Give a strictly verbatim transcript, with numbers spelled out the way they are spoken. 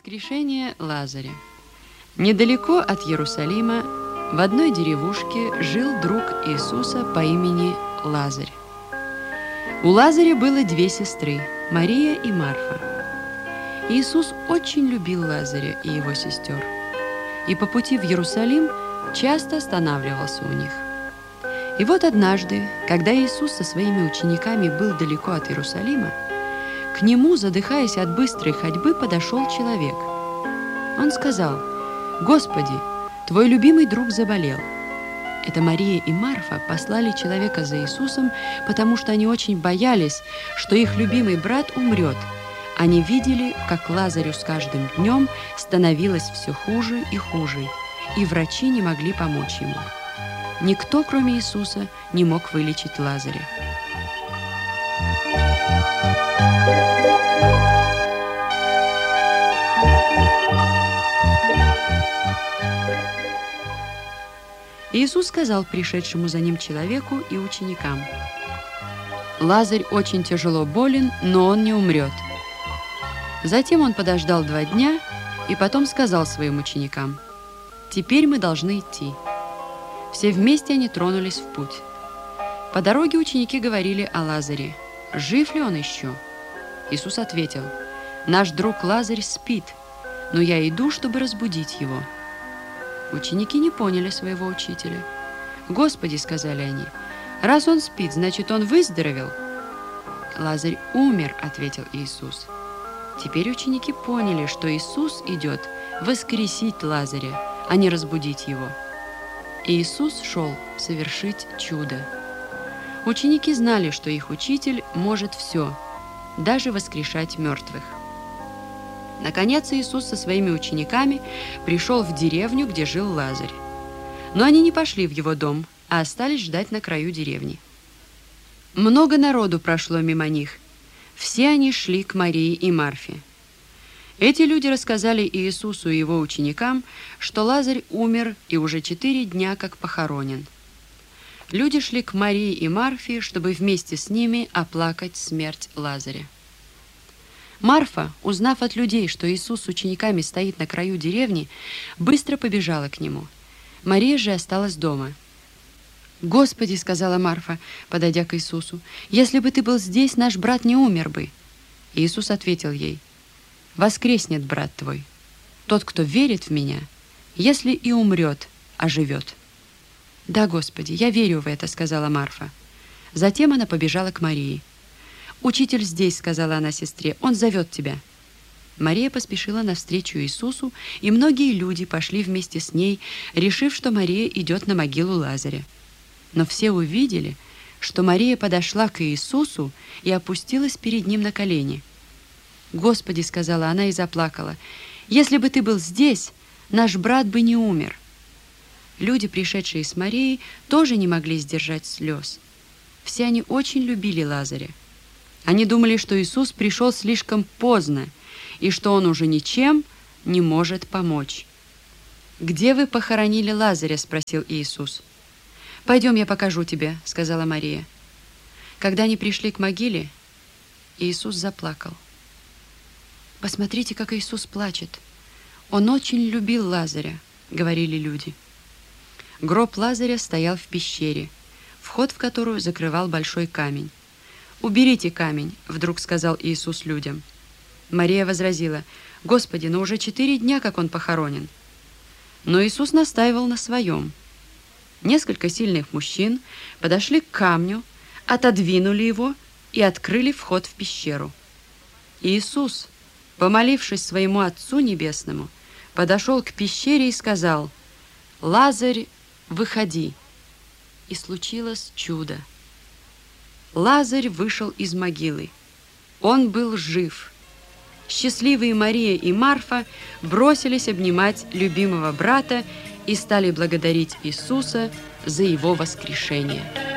Воскрешение Лазаря. Недалеко от Иерусалима, в одной деревушке, жил друг Иисуса по имени Лазарь. У Лазаря было две сестры, Мария и Марфа. Иисус очень любил Лазаря и его сестер, и по пути в Иерусалим часто останавливался у них. И вот однажды, когда Иисус со своими учениками был далеко от Иерусалима, к нему, задыхаясь от быстрой ходьбы, подошел человек. Он сказал: «Господи, твой любимый друг заболел». Это Мария и Марфа послали человека за Иисусом, потому что они очень боялись, что их любимый брат умрет. Они видели, как Лазарю с каждым днем становилось все хуже и хуже, и врачи не могли помочь ему. Никто, кроме Иисуса, не мог вылечить Лазаря. Иисус сказал пришедшему за ним человеку и ученикам: «Лазарь очень тяжело болен, но он не умрет». Затем он подождал два дня и потом сказал своим ученикам: «Теперь мы должны идти». Все вместе они тронулись в путь. По дороге ученики говорили о Лазаре: «Жив ли он еще?» Иисус ответил: «Наш друг Лазарь спит, но я иду, чтобы разбудить его». Ученики не поняли своего учителя. «Господи, — сказали они, — раз он спит, значит, он выздоровел». «Лазарь умер, — ответил Иисус». Теперь ученики поняли, что Иисус идет воскресить Лазаря, а не разбудить его. И Иисус шел совершить чудо. Ученики знали, что их учитель может все, даже воскрешать мертвых. Наконец Иисус со своими учениками пришел в деревню, где жил Лазарь. Но они не пошли в его дом, а остались ждать на краю деревни. Много народу прошло мимо них. Все они шли к Марии и Марфе. Эти люди рассказали Иисусу и его ученикам, что Лазарь умер и уже четыре дня как похоронен. Люди шли к Марии и Марфе, чтобы вместе с ними оплакать смерть Лазаря. Марфа, узнав от людей, что Иисус с учениками стоит на краю деревни, быстро побежала к нему. Мария же осталась дома. «Господи, — сказала Марфа, подойдя к Иисусу, — если бы ты был здесь, наш брат не умер бы». Иисус ответил ей: «Воскреснет брат твой. Тот, кто верит в Меня, если и умрет, оживет». «Да, Господи, я верю в это, — сказала Марфа». Затем она побежала к Марии. «Учитель здесь, — сказала она сестре, — он зовет тебя». Мария поспешила навстречу Иисусу, и многие люди пошли вместе с ней, решив, что Мария идет на могилу Лазаря. Но все увидели, что Мария подошла к Иисусу и опустилась перед ним на колени. «Господи, — сказала она и заплакала, — если бы ты был здесь, наш брат бы не умер». Люди, пришедшие с Марией, тоже не могли сдержать слез. Все они очень любили Лазаря. Они думали, что Иисус пришел слишком поздно и что Он уже ничем не может помочь. «Где вы похоронили Лазаря?» — спросил Иисус. «Пойдем, я покажу тебе», — сказала Мария. Когда они пришли к могиле, Иисус заплакал. «Посмотрите, как Иисус плачет. Он очень любил Лазаря», — говорили люди. Гроб Лазаря стоял в пещере, вход в которую закрывал большой камень. «Уберите камень», — вдруг сказал Иисус людям. Мария возразила: «Господи, но уже четыре дня, как он похоронен». Но Иисус настаивал на своем. Несколько сильных мужчин подошли к камню, отодвинули его и открыли вход в пещеру. Иисус, помолившись своему Отцу Небесному, подошел к пещере и сказал: «Лазарь, выходи». И случилось чудо. Лазарь вышел из могилы. Он был жив. Счастливые Мария и Марфа бросились обнимать любимого брата и стали благодарить Иисуса за его воскрешение.